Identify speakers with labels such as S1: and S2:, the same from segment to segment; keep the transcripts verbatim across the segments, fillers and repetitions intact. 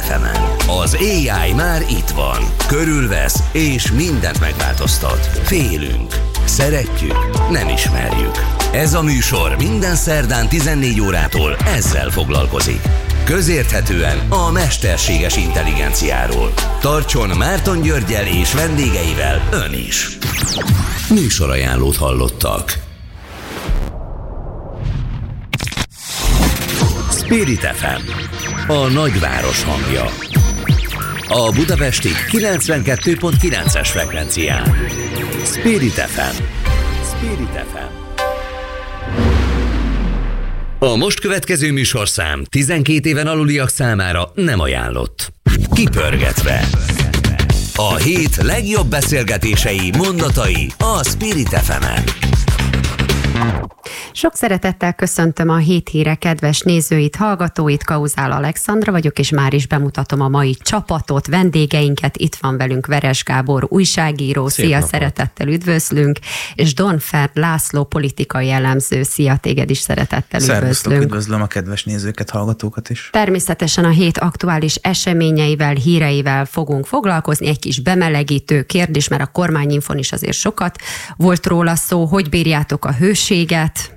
S1: ef emen. Az á i már itt van, körülvesz és mindent megváltoztat. Félünk, szeretjük, nem ismerjük. Ez a műsor minden szerdán tizennégy órától ezzel foglalkozik. Közérthetően a mesterséges intelligenciáról. Tartson Márton Györggyel és vendégeivel ön is. Műsorajánlót hallottak. Spirit ef em, a nagyváros hangja. A budapesti kilencvenkettő pont kilences frekvencián. Spirit ef em. Spirit ef em. A most következő műsorszám tizenkét éven aluliak számára nem ajánlott. Kipörgetve. A hét legjobb beszélgetései, mondatai a Spirit ef emen.
S2: Sok szeretettel köszöntöm a Hét Híre kedves nézőit, hallgatóit, Kauzál Alexandra vagyok, és már is bemutatom a mai csapatot, vendégeinket. Itt van velünk Veres Gábor, újságíró, szia, szia szeretettel üdvözlünk, és Donfert László, politikai elemző, szia, téged is szeretettel üdvözlünk.
S3: Szervusztok, üdvözlöm a kedves nézőket, hallgatókat is.
S2: Természetesen a hét aktuális eseményeivel, híreivel fogunk foglalkozni, egy kis bemelegítő kérdés, mert a kormányinfon is azért sokat volt róla szó. Hogy bírjátok a hőséget?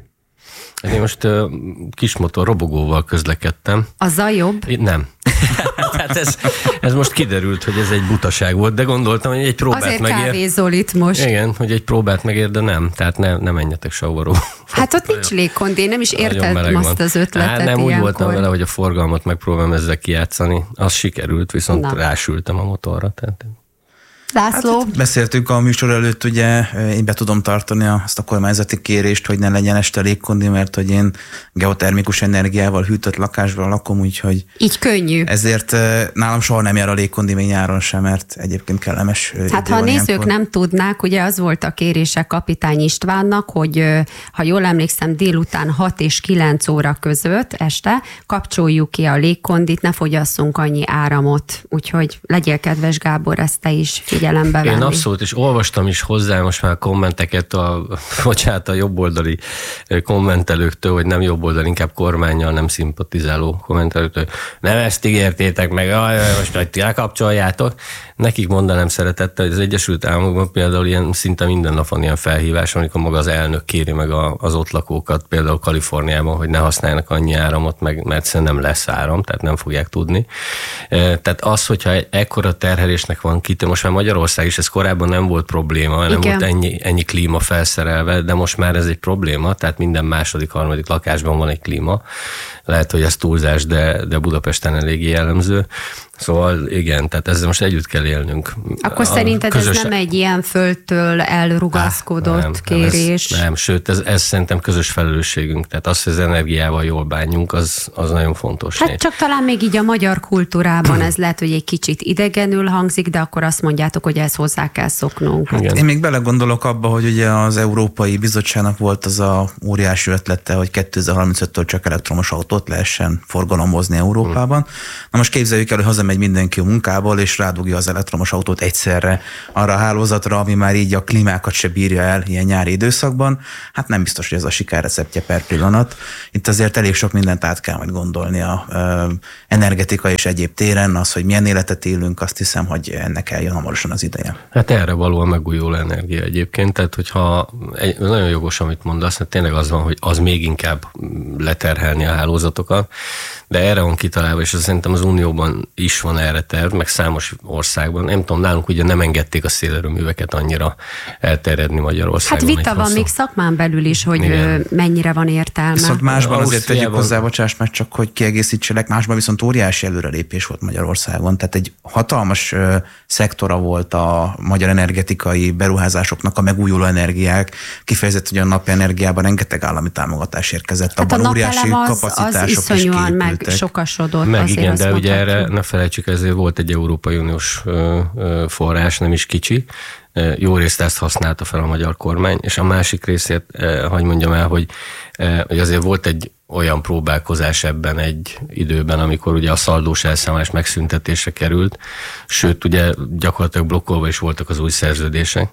S4: Én most uh, kismotor robogóval közlekedtem.
S2: Azzal jobb?
S4: Én, nem. Tehát ez, ez most kiderült, hogy ez egy butaság volt, de gondoltam, hogy egy próbát
S2: Azért
S4: megér.
S2: Azért kávézol itt most.
S4: Igen, hogy egy próbát megér, de nem. Tehát ne, ne menjetek savaróba.
S2: Hát ott nincs légkondi, én nem is értettem azt az ötletet.
S4: Hát nem,
S2: ilyenkor.
S4: Úgy voltam vele, hogy a forgalmat megpróbálom ezzel kijátszani. Az sikerült, viszont Na. rásültem a motorra. Tehát...
S2: László?
S3: Hát, beszéltük a műsor előtt, ugye én be tudom tartani azt a kormányzati kérést, hogy ne legyen este légkondi, mert hogy én geotermikus energiával hűtött lakásban lakom, úgyhogy...
S2: Így könnyű.
S3: Ezért nálam soha nem jár a légkondi még nyáron sem, mert egyébként kellemes
S2: Hát ha a nézők ilyenkor. Nem tudnák, ugye az volt a kérése Kapitány Istvánnak, hogy ha jól emlékszem, délután hat és kilenc óra között este kapcsoljuk ki a légkondit, ne fogyasszunk annyi áramot. Úgyhogy legyél kedves, Gábor, ezt te is figyelembe venni.
S4: Én abszolút, és olvastam is hozzá most már kommenteket, a, bocsánat, a jobboldali kommentelőktől, hogy nem jobboldali, inkább kormánnyal nem szimpatizáló kommentelőktől. Nem ezt ígértétek meg, jaj, most hogy ti lekapcsoljátok. Nekik mondanám szeretettel, hogy az Egyesült Államokban például ilyen szinte minden nap van ilyen felhívás, amikor maga az elnök kéri meg a, az ott lakókat, például Kaliforniában, hogy ne használjanak annyi áramot, meg, mert szerintem nem lesz áram, tehát nem fogják tudni. Tehát az, hogyha ekkora terhelésnek van kitő, most már Magyarország is, ez korábban nem volt probléma, nem volt ennyi, ennyi klíma felszerelve, de most már ez egy probléma, tehát minden második, harmadik lakásban van egy klíma. Lehet, hogy ez túlzás, de, de Budapesten eléggé jellemző. Szóval igen, tehát ezzel most együtt kell élnünk.
S2: Akkor a szerinted közös... ez nem egy ilyen földtől elrugaszkodott Há, nem, kérés?
S4: Nem, ez, nem, sőt, ez, ez szerintem közös felelősségünk. Tehát az, hogy az energiával jól bánjunk, az, az nagyon fontos.
S2: Hát csak talán még így a magyar kultúrában ez lehet, hogy egy kicsit idegenül hangzik, de akkor azt mondjátok, hogy ezt hozzá kell szoknunk.
S3: Hát én még belegondolok abba, hogy ugye az Európai Bizottságnak volt az a óriási ötlete, hogy kétezer-harmincöttől csak elektromos autót lehessen forgalomozni Európában. Hmm. Na most képzeljük el, hogy hazamegy mindenki a munkából, és rádugja az elektromos autót egyszerre arra a hálózatra, ami már így a klímákat se bírja el ilyen nyári időszakban. Hát nem biztos, hogy ez a sikerreceptje per pillanat. Itt azért elég sok mindent át kell majd gondolni a ö, energetika és egyéb téren, az, hogy milyen életet élünk, azt hiszem, hogy ennek eljön hamarosan az ideje.
S4: Hát erre való a megújuló energia egyébként, tehát hogyha egy, nagyon jogos, amit mondasz, hát tényleg az van, hogy az még inkább leterhelni a hálózatokat, de erre van kitalálva, és az szerintem az Unióban is van erre terv, meg számos országban. Nem tudom, nálunk ugye nem engedték a szélerőműveket annyira elterjedni Magyarországon.
S2: Hát vita van még szakmán belül is, hogy igen. mennyire van értelme.
S3: Viszont másban azért tegyük hozzá, bocsáss meg csak, hogy kiegészítselek, másban viszont óriási előrelépés volt Magyarországon. Tehát egy hatalmas uh, szektora volt a magyar energetikai beruházásoknak, a megújuló energiák, kifejezetten, hogy a napi energiában rengeteg állami támogatás érkezett.
S2: Hát
S3: abban
S2: a
S3: óriási
S2: az,
S3: kapacitások
S2: az
S3: is
S2: iszonyúan meg sokasodott.
S4: Meg igen, de ugye erre ne felejtsük, ezért volt egy Európai Uniós forrás, nem is kicsi. Jó részt ezt használta fel a magyar kormány, és a másik részét, hadd mondjam el, hogy, hogy azért volt egy olyan próbálkozás ebben egy időben, amikor ugye a szaldós elszámolás megszüntetésre került, sőt ugye gyakorlatilag blokkolva is voltak az új szerződések.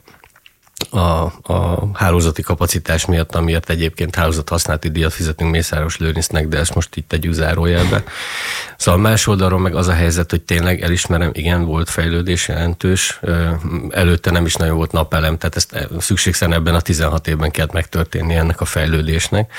S4: A, a hálózati kapacitás miatt, amiért egyébként hálózat használati díjat fizetünk Mészáros Lőrincnek, de ezt most itt tegyük zárójelbe. Szóval más oldalról meg az a helyzet, hogy tényleg elismerem, igen, volt fejlődés jelentős, előtte nem is nagyon volt napelem, tehát ezt szükségszerűen ebben a tizenhat évben kellett megtörténni ennek a fejlődésnek,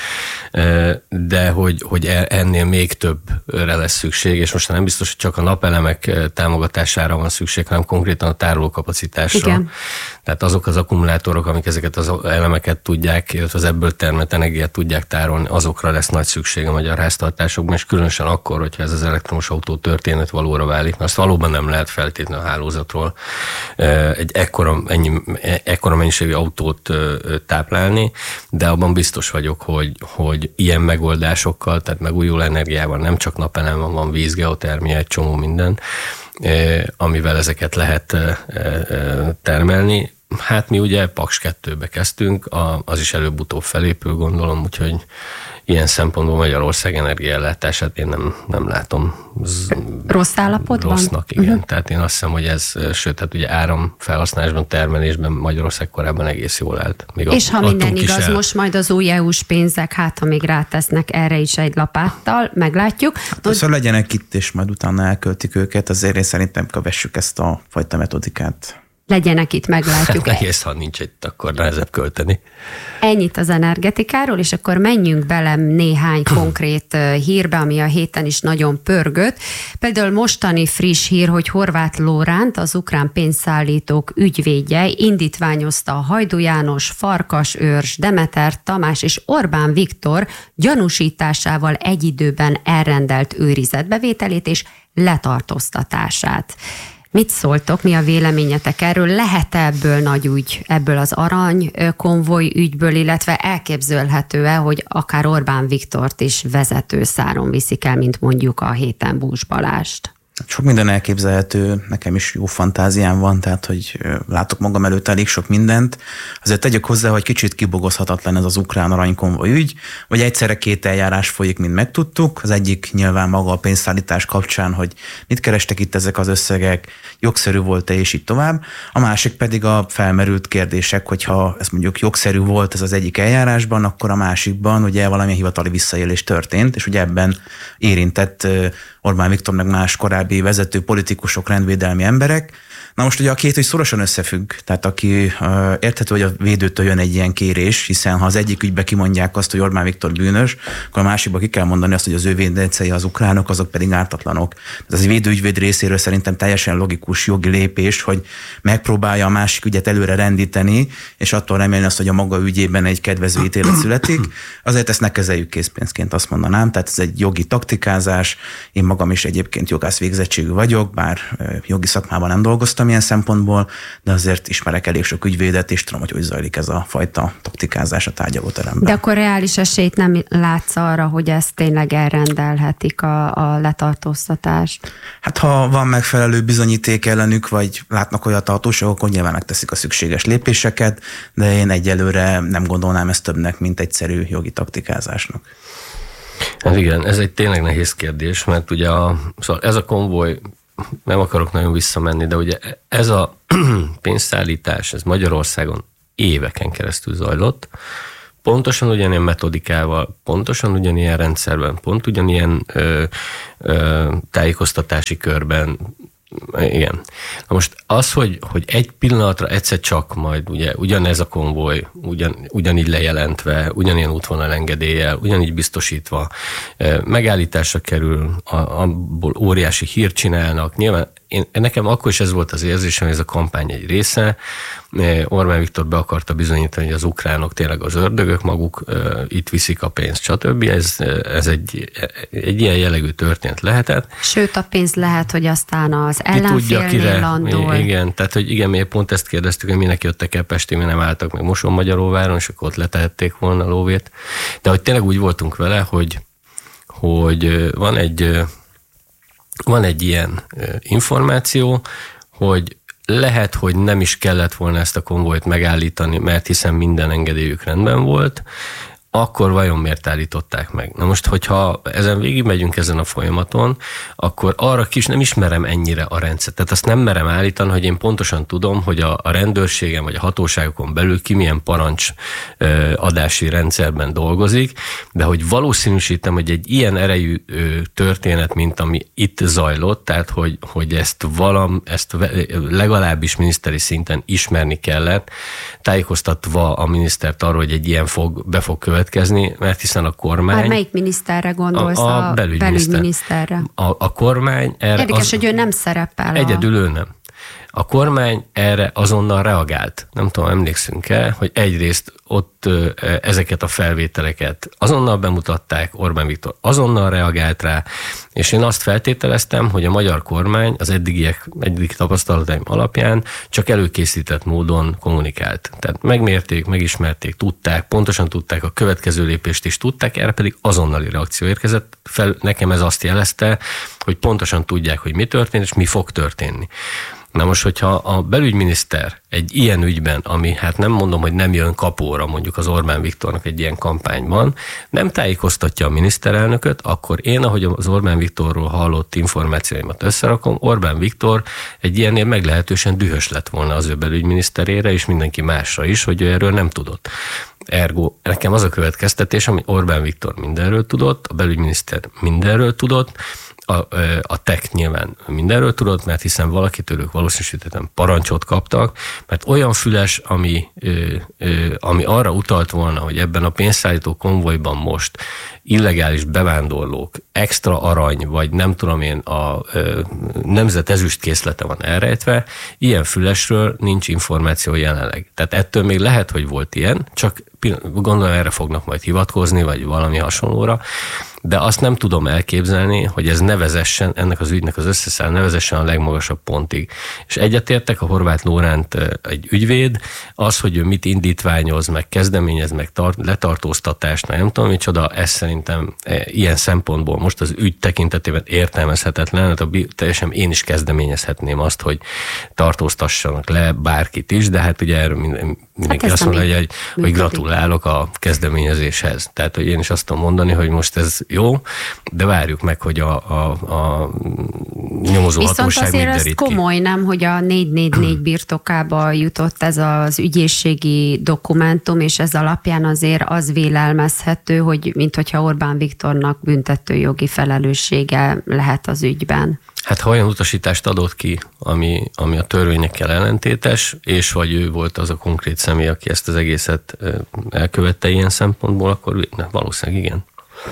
S4: de hogy, hogy ennél még többre lesz szükség, és most nem biztos, hogy csak a napelemek támogatására van szükség, hanem konkrétan a tárolókapacitásra. Igen. Tehát azok az akkumulátorok, amik ezeket az elemeket tudják, illetve az ebből termelt energiát tudják tárolni, azokra lesz nagy szükség a magyar háztartásokban, és különösen akkor, hogyha ez az elektromos autó történet valóra válik, mert azt valóban nem lehet feltétlenül a hálózatról egy ekkora, ennyi, ekkora mennyiségű autót táplálni, de abban biztos vagyok, hogy, hogy ilyen megoldásokkal, tehát megújuló energiával, nem csak napelem van, van víz, geotermia, egy csomó minden, amivel ezeket lehet termelni. Hát mi ugye Paks kettőbe kezdtünk, az is előbb-utóbb felépül, gondolom, úgyhogy ilyen szempontból Magyarország energiaellátását én nem, nem látom
S2: rossz állapotban?
S4: Rossznak, igen. Uh-huh. Tehát én azt hiszem, hogy ez, sőt, hát ugye áramfelhasználásban, termelésben Magyarország korábban egész jól állt. Még
S2: és ha minden igaz,
S4: el.
S2: most majd az új é u-s pénzek, hát ha még rátesznek erre is egy lapáttal, meglátjuk.
S3: Hát az, hogy legyenek itt, és majd utána elköltik őket, azért én szerintem kövessük ezt a fajta metodikát.
S2: Legyenek itt, meglátjuk.
S4: Egész, ha nincs itt, akkor nehezebb költeni.
S2: Ennyit az energetikáról, és akkor menjünk bele néhány konkrét hírbe, ami a héten is nagyon pörgött. Például mostani friss hír, hogy Horváth Lóránt, az ukrán pénzszállítók ügyvédje indítványozta a Hajdú János, Farkas Őrs, Demeter Tamás és Orbán Viktor gyanúsításával egy időben elrendelt őrizetbevételét és letartóztatását. Mit szóltok, mi a véleményetek erről? Lehet ebből nagy ügy, ebből az arany konvoj ügyből, illetve elképzelhető-e, hogy akár Orbán Viktort is vezető száron viszik el, mint mondjuk a héten Bús Balást?
S3: Sok minden elképzelhető, nekem is jó fantáziám van, tehát hogy látok magam előtt elég sok mindent. Azért tegyük hozzá, hogy kicsit kibogozhatatlan ez az ukrán aranykonvoj ügy, vagy egyszerre két eljárás folyik, mint megtudtuk. Az egyik nyilván maga a pénzszállítás kapcsán, hogy mit kerestek itt ezek az összegek, jogszerű volt-e, és így tovább. A másik pedig a felmerült kérdések, hogyha ez mondjuk jogszerű volt ez az egyik eljárásban, akkor a másikban ugye valamilyen hivatali visszaélés történt, és ugye ebben érintett Orbán Viktor meg más korábbi vezető politikusok, rendvédelmi emberek. Na most ugye a két, hogy szorosan összefügg, tehát aki uh, érthető, hogy a védőtől jön egy ilyen kérés, hiszen ha az egyik ügybe kimondják azt, hogy Orbán Viktor bűnös, akkor a másikba ki kell mondani azt, hogy az ő védencei az ukránok, azok pedig ártatlanok. Ez az védőügyvéd részéről szerintem teljesen logikus jogi lépés, hogy megpróbálja a másik ügyet előre rendíteni, és attól remélni azt, hogy a maga ügyében egy kedvező ítélet születik. Azért ezt ne kezeljük készpénzként, azt mondanám. Tehát ez egy jogi taktikázás. Én magam is egyébként jogász végzettségű vagyok, bár jogi szakmában nem dolgoztam ilyen szempontból, de azért ismerek elég sok ügyvédet, és tudom, hogy hogy zajlik ez a fajta taktikázás a tárgyalóteremben.
S2: De akkor reális esélyt nem látsz arra, hogy ezt tényleg elrendelhetik a, a letartóztatást?
S3: Hát ha van megfelelő bizonyíték ellenük, vagy látnak olyat a hatóságok, akkor nyilván megteszik a szükséges lépéseket, de én egyelőre nem gondolnám ezt többnek, mint egyszerű jogi taktikázásnak.
S4: Hát igen, ez egy tényleg nehéz kérdés, mert ugye a, szóval ez a konvoj, nem akarok nagyon visszamenni, de ugye ez a pénzszállítás, ez Magyarországon éveken keresztül zajlott, pontosan ugyanilyen metodikával, pontosan ugyanilyen rendszerben, pont ugyanilyen ö, ö, tájékoztatási körben, igen. Na most az, hogy, hogy egy pillanatra egyszer csak majd ugye ugyanez a konvoj, ugyan, ugyanígy lejelentve, ugyanilyen útvonal engedéllyel, ugyanígy biztosítva, megállításra kerül, abból óriási hírt csinálnak. Nyilván én, nekem akkor is ez volt az érzésem, hogy ez a kampány egy része. Orbán Viktor be akarta bizonyítani, hogy az ukránok tényleg az ördögök maguk, itt viszik a pénzt, stb. Ez, ez egy, egy ilyen jellegű történet lehetett.
S2: Sőt, a pénz lehet, hogy aztán az ellenfélnél landol.
S4: Igen, tehát hogy igen, mi pont ezt kérdeztük, hogy minek jöttek el Pesti, mi nem álltak meg Mosonmagyaróváron, és akkor ott letehették volna a lóvét. De hogy tényleg úgy voltunk vele, hogy, hogy van egy van egy ilyen információ, hogy lehet, hogy nem is kellett volna ezt a konvojt megállítani, mert hiszen minden engedélyük rendben volt. akkor vajon miért állították meg? Na most, hogyha ezen végigmegyünk ezen a folyamaton, akkor arra kis nem ismerem ennyire a rendszert. Tehát azt nem merem állítani, hogy én pontosan tudom, hogy a, a rendőrségen vagy a hatóságokon belül ki milyen parancs ö, adási rendszerben dolgozik, de hogy valószínűsítem, hogy egy ilyen erejű ö, történet, mint ami itt zajlott, tehát hogy, hogy ezt valam, ezt legalábbis miniszteri szinten ismerni kellett, tájékoztatva a minisztert arról, hogy egy ilyen fog, be fog következni, mert hiszen a kormány...
S2: Már melyik miniszterre gondolsz? A, a belügyminiszter. belügyminiszterre.
S4: A, a kormány erre...
S2: Érdekes,
S4: az,
S2: hogy ő nem szerepel.
S4: Egyedül
S2: a...
S4: ő nem. A kormány erre azonnal reagált. Nem tudom, emlékszünk-e, hogy egyrészt ott ezeket a felvételeket azonnal bemutatták, Orbán Viktor azonnal reagált rá, és én azt feltételeztem, hogy a magyar kormány az eddigiek, eddigi tapasztalataim alapján csak előkészített módon kommunikált. Tehát megmérték, megismerték, tudták, pontosan tudták, a következő lépést is tudták, erre pedig azonnali reakció érkezett. Fel, nekem ez azt jelezte, hogy pontosan tudják, hogy mi történt, és mi fog történni. Na most, hogyha a belügyminiszter egy ilyen ügyben, ami hát nem mondom, hogy nem jön kapóra mondjuk az Orbán Viktornak egy ilyen kampányban, nem tájékoztatja a miniszterelnököt, akkor én, ahogy az Orbán Viktorról hallott információimat összerakom, Orbán Viktor egy ilyennél meglehetősen dühös lett volna az ő belügyminiszterére, és mindenki másra is, hogy ő erről nem tudott. Ergo, nekem az a következtetés, ami Orbán Viktor mindenről tudott, a belügyminiszter mindenről tudott, A, a tech nyilván mindenről tudott, mert hiszen valakitől ők valószínűsítetlen parancsot kaptak, mert olyan füles, ami, ö, ö, ami arra utalt volna, hogy ebben a pénzszállító konvojban most illegális bevándorlók, extra arany, vagy nem tudom én, a ö, nemzet ezüstkészlete van elrejtve, ilyen fülesről nincs információ jelenleg. Tehát ettől még lehet, hogy volt ilyen, csak gondolom erre fognak majd hivatkozni, vagy valami hasonlóra, de azt nem tudom elképzelni, hogy ez ne vezessen, ennek az ügynek az összeszáll ne vezessen a legmagasabb pontig. És egyetértek, a Horváth Lóránt egy ügyvéd, az, hogy ő mit indítványoz, meg kezdeményez, meg tart, letartóztatást, nem tudom micsoda, ez szerintem ilyen szempontból most az ügy tekintetében értelmezhetetlen, hát a, teljesen én is kezdeményezhetném azt, hogy tartóztassanak le bárkit is, de hát ugye erről minden, mindenki hát azt mondja, hogy, hogy gratulálok a kezdeményezéshez. Tehát, hogy én is azt tudom mondani, hogy most ez jó, de várjuk meg, hogy a, a, a nyomozó
S2: Viszont
S4: hatóság mit
S2: azért
S4: derít
S2: ez komoly,
S4: ki.
S2: Nem, hogy a négy négy négy birtokába jutott ez az ügyészségi dokumentum, és ez alapján azért az vélelmezhető, hogy minthogyha Orbán Viktornak büntetőjogi felelőssége lehet az ügyben.
S4: Hát ha olyan utasítást adott ki, ami, ami a törvényekkel ellentétes, és vagy ő volt az a konkrét személy, aki ezt az egészet elkövette ilyen szempontból, akkor valószínűleg igen.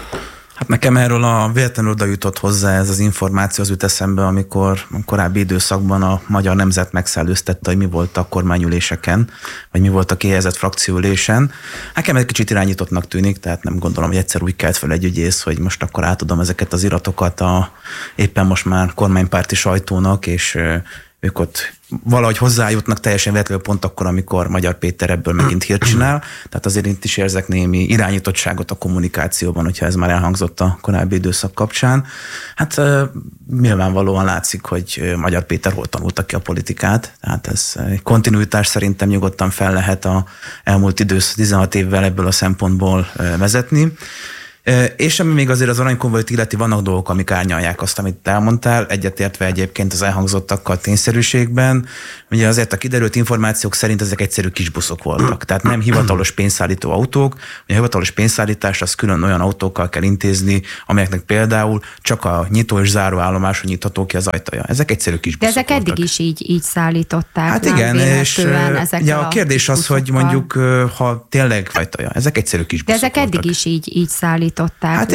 S3: Hát nekem erről a véletlenül oda jutott hozzá ez az információ, az jut eszembe, amikor a korábbi időszakban a Magyar Nemzet megszellőztette, hogy mi volt a kormányüléseken, vagy mi volt a kihelyezett frakcióülésen. Nekem egy kicsit irányítottnak tűnik, tehát nem gondolom, hogy egyszer úgy kelt fel egy ügyész, hogy most akkor átadom ezeket az iratokat a éppen most már kormánypárti sajtónak, és ők ott valahogy hozzájutnak teljesen véletlenül pont akkor, amikor Magyar Péter ebből megint hírt csinál. Tehát azért itt is érzek némi irányítottságot a kommunikációban, hogyha ez már elhangzott a korábbi időszak kapcsán. Hát nyilvánvalóan látszik, hogy Magyar Péter hol tanulta ki a politikát. Tehát ez egy kontinuitás szerintem nyugodtan fel lehet a elmúlt időszak tizenhat évvel ebből a szempontból vezetni. És ami még azért az aranykonvojt illeti, vannak dolgok, amik árnyalják azt, amit elmondtál, egyetértve egyébként az elhangzottakkal tényszerűségben. Ugye azért a kiderült információk szerint ezek egyszerű kis buszok voltak, tehát nem hivatalos pénzszállító autók. Ugye a hivatalos pénzszállítás az külön olyan autókkal kell intézni, amelyeknek például csak a nyitó és záró állomáson nyitható ki az ajtaja. Ezek egyszerű kis buszok
S2: De ezek
S3: voltak.
S2: eddig is így, így szállították.
S3: Hát igen, és ugye a kérdés
S2: a
S3: az, hogy mondjuk, ha tényleg ajtaja, ezek egyszerű kis buszok
S2: De ezek eddig
S3: voltak.
S2: is így, így szállították.
S3: Hát